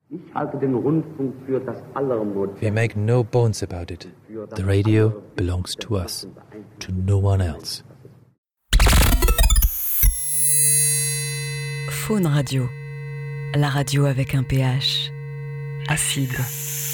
We make no bones about it. The radio belongs to us, to no one else. Faune Radio, la radio avec un pH acide.